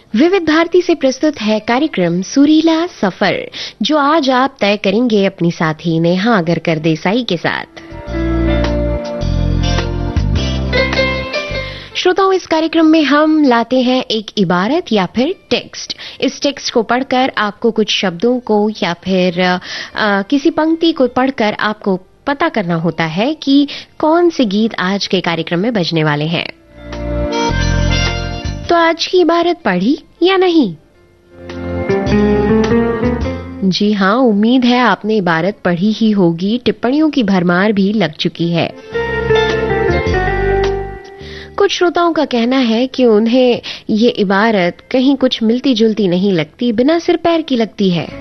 विविध भारती से प्रस्तुत है कार्यक्रम सुरीला सफर, जो आज आप तय करेंगे अपनी साथी नेहा अगरकर देसाई के साथ। श्रोताओं, इस कार्यक्रम में हम लाते हैं एक इबारत या फिर टेक्स्ट। इस टेक्स्ट को पढ़कर आपको कुछ शब्दों को या फिर किसी पंक्ति को पढ़कर आपको पता करना होता है कि कौन से गीत आज के कार्यक्रम में बजने वाले हैं। तो आज की इबारत पढ़ी या नहीं? जी हां, उम्मीद है आपने इबारत पढ़ी ही होगी। टिप्पणियों की भरमार भी लग चुकी है। कुछ श्रोताओं का कहना है कि उन्हें ये इबारत कहीं कुछ मिलती जुलती नहीं लगती, बिना सिर पैर की लगती है।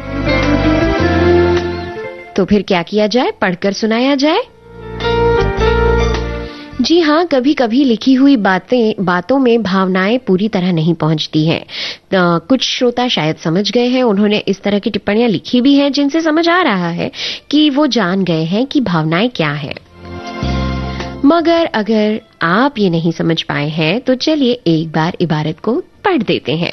तो फिर क्या किया जाए, पढ़कर सुनाया जाए? जी हां, कभी कभी लिखी हुई बातों में भावनाएं पूरी तरह नहीं पहुंचती हैं। कुछ श्रोता शायद समझ गए हैं, उन्होंने इस तरह की टिप्पणियां लिखी भी हैं जिनसे समझ आ रहा है कि वो जान गए हैं कि भावनाएं क्या हैं। मगर अगर आप ये नहीं समझ पाए हैं तो चलिए एक बार इबारत को पढ़ देते हैं।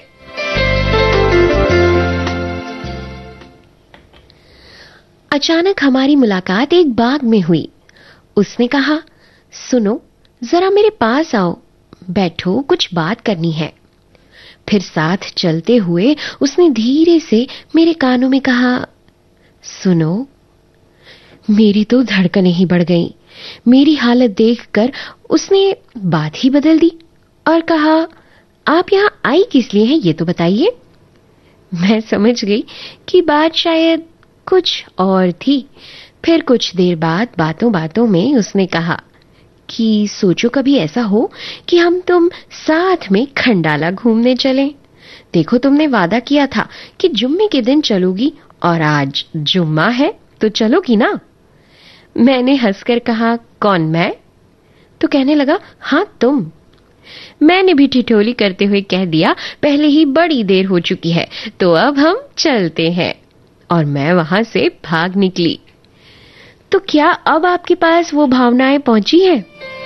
अचानक हमारी मुलाकात एक बाग में हुई। उसने कहा, सुनो, जरा मेरे पास आओ, बैठो, कुछ बात करनी है। फिर साथ चलते हुए उसने धीरे से मेरे कानों में कहा, सुनो। मेरी तो धड़कनें ही बढ़ गईं। मेरी हालत देखकर उसने बात ही बदल दी और कहा, आप यहां आई किस लिए हैं, ये तो बताइए। मैं समझ गई कि बात शायद कुछ और थी। फिर कुछ देर बाद बातों बातों में उसने कहा कि सोचो कभी ऐसा हो कि हम तुम साथ में खंडाला घूमने चलें। देखो, तुमने वादा किया था कि जुम्मे के दिन चलोगी और आज जुम्मा है तो चलोगी ना? मैंने हंसकर कहा, कौन, मैं? तो कहने लगा, हाँ तुम। मैंने भी ठिठोली करते हुए कह दिया, पहले ही बड़ी देर हो चुकी है तो अब हम चलते हैं। और मैं वहां से भाग निकली। तो क्या अब आपके पास वो भावनाएं पहुंची हैं?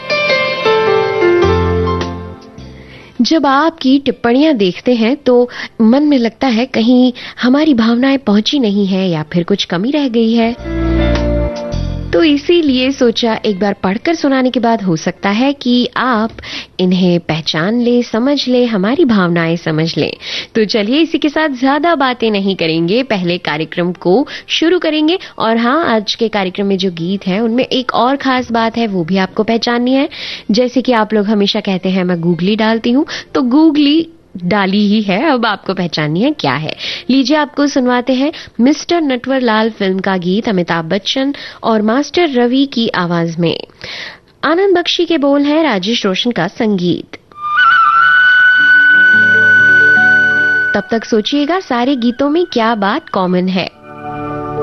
जब आपकी टिप्पणियां देखते हैं तो मन में लगता है कहीं हमारी भावनाएं पहुंची नहीं है या फिर कुछ कमी रह गई है। तो इसीलिए सोचा एक बार पढ़कर सुनाने के बाद हो सकता है कि आप इन्हें पहचान ले, समझ ले, हमारी भावनाएं समझ ले। तो चलिए इसी के साथ ज्यादा बातें नहीं करेंगे, पहले कार्यक्रम को शुरू करेंगे। और हाँ, आज के कार्यक्रम में जो गीत हैं उनमें एक और खास बात है, वो भी आपको पहचाननी है। जैसे कि आप लोग हमेशा कहते हैं मैं गूगली डालती हूँ, तो गूगली डाली ही है, अब आपको पहचाननी है क्या है। लीजिए आपको सुनवाते हैं मिस्टर नटवरलाल फिल्म का गीत, अमिताभ बच्चन और मास्टर रवि की आवाज में। आनंद बख्शी के बोल हैं, राजेश रोशन का संगीत। तब तक सोचिएगा सारे गीतों में क्या बात कॉमन है।